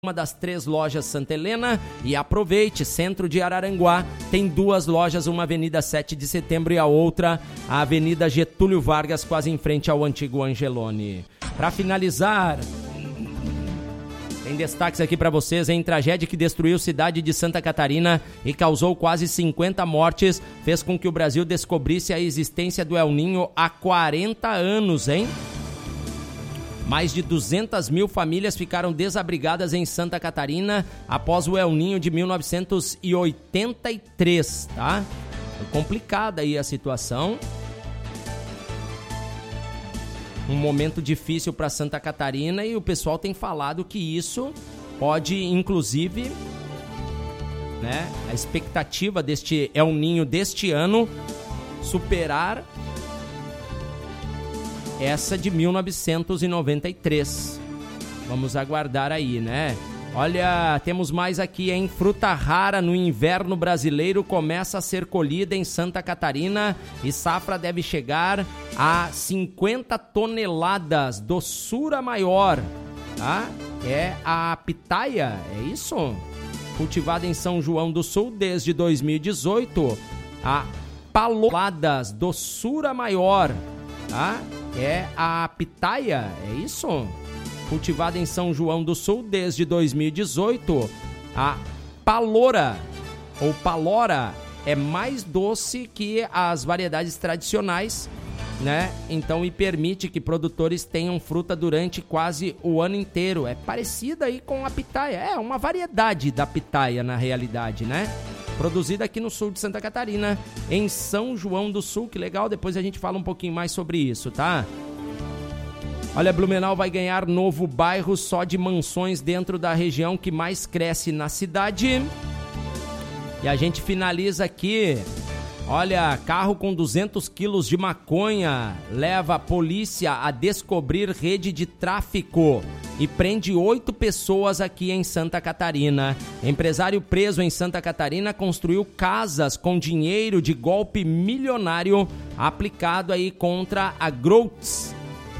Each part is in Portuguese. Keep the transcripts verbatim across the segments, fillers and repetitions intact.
uma das três lojas Santa Helena e aproveite, centro de Araranguá, tem duas lojas, uma Avenida sete de Setembro e a outra a Avenida Getúlio Vargas, quase em frente ao antigo Angelone. Para finalizar, tem destaques aqui para vocês, em tragédia que destruiu cidade de Santa Catarina e causou quase cinquenta mortes, fez com que o Brasil descobrisse a existência do El Ninho há quarenta anos, hein? Mais de duzentas mil famílias ficaram desabrigadas em Santa Catarina após o El Ninho de mil novecentos e oitenta e três, tá? Foi complicada aí a situação. Um momento difícil para Santa Catarina e o pessoal tem falado que isso pode, inclusive, né, a expectativa deste El Ninho deste ano superar essa de mil novecentos e noventa e três. Vamos aguardar aí, né? Olha, temos mais aqui, hein? Fruta rara no inverno brasileiro começa a ser colhida em Santa Catarina e safra deve chegar a cinquenta toneladas. Doçura maior, tá? É a pitaia, é isso? Cultivada em São João do Sul desde dois mil e dezoito. A paloladas, doçura maior, tá? É a pitaia, é isso? Cultivada em São João do Sul desde dois mil e dezoito, a palora ou palora é mais doce que as variedades tradicionais, né? Então, e permite que produtores tenham fruta durante quase o ano inteiro. É parecida aí com a pitaia, é uma variedade da pitaia na realidade, né? Produzida aqui no sul de Santa Catarina, em São João do Sul. Que legal, depois a gente fala um pouquinho mais sobre isso, tá? Olha, Blumenau vai ganhar novo bairro só de mansões dentro da região que mais cresce na cidade. E a gente finaliza aqui. Olha, carro com duzentos quilos de maconha leva a polícia a descobrir rede de tráfico e prende oito pessoas aqui em Santa Catarina. Empresário preso em Santa Catarina construiu casas com dinheiro de golpe milionário aplicado aí contra a Groats,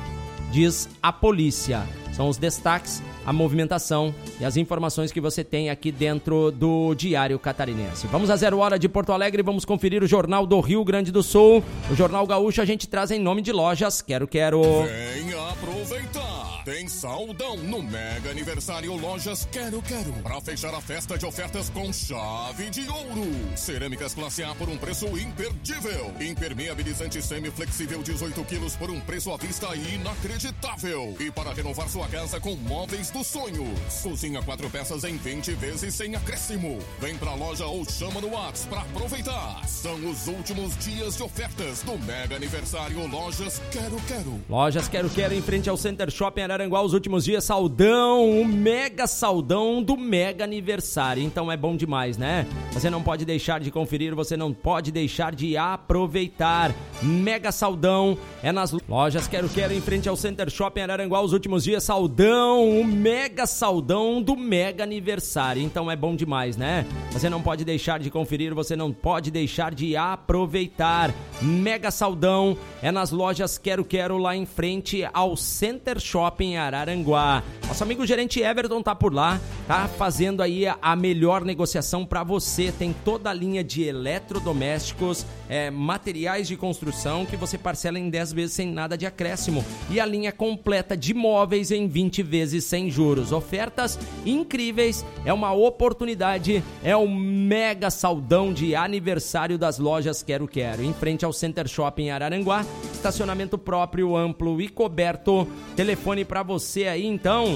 diz a polícia. São os destaques, a movimentação e as informações que você tem aqui dentro do Diário Catarinense. Vamos a Zero Hora de Porto Alegre, vamos conferir o Jornal do Rio Grande do Sul. O Jornal Gaúcho a gente traz em nome de Lojas Quero Quero. Venha aproveitar! Tem saldão no Mega Aniversário Lojas Quero Quero. Para fechar a festa de ofertas com chave de ouro. Cerâmicas classe A por um preço imperdível. Impermeabilizante semi-flexível dezoito quilos por um preço à vista inacreditável. E para renovar sua casa com móveis dos sonhos. Cozinha quatro peças em vinte vezes sem acréscimo. Vem pra loja ou chama no WhatsApp para aproveitar. São os últimos dias de ofertas do Mega Aniversário Lojas Quero Quero. Lojas Quero Quero em frente ao Center Shopping Araranguá, os últimos dias, saldão, o mega saldão do mega aniversário. Então é bom demais, né? Você não pode deixar de conferir, você não pode deixar de aproveitar. Mega saldão é nas Lojas Quero Quero em frente ao Center Shopping Araranguá, os últimos dias, saldão, o mega saldão do mega aniversário. Então é bom demais, né? Você não pode deixar de conferir, você não pode deixar de aproveitar. Mega saldão é nas Lojas Quero Quero lá em frente ao Center Shopping em Araranguá. Nosso amigo gerente Everton tá por lá, tá fazendo aí a melhor negociação para você. Tem toda a linha de eletrodomésticos, é, materiais de construção que você parcela em dez vezes sem nada de acréscimo e a linha completa de móveis em vinte vezes sem juros. Ofertas incríveis, é uma oportunidade, é um mega saldão de aniversário das Lojas Quero Quero. Em frente ao Center Shopping em Araranguá, estacionamento próprio, amplo e coberto. Telefone para você aí, então,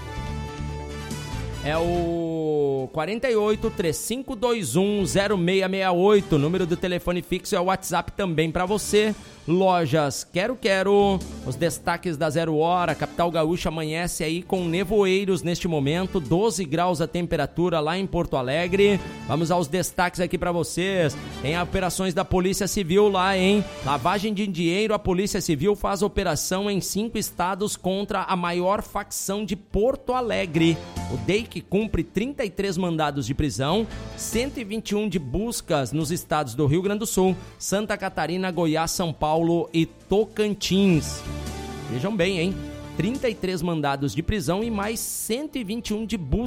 é o quarenta e oito, trinta e cinco, vinte e um, zero seis seis oito. O número do telefone fixo é o WhatsApp também para você. Lojas Quero Quero, os destaques da Zero Hora. Capital Gaúcha amanhece aí com nevoeiros neste momento, doze graus a temperatura lá em Porto Alegre. Vamos aos destaques aqui para vocês. Tem operações da Polícia Civil lá, hein? Lavagem de dinheiro, a Polícia Civil faz operação em cinco estados contra a maior facção de Porto Alegre. O D E I C cumpre trinta e três mandados de prisão, cento e vinte e um de buscas nos estados do Rio Grande do Sul, Santa Catarina, Goiás, São Paulo e Tocantins. Vejam bem, hein? trinta e três mandados de prisão e mais cento e vinte e um de busca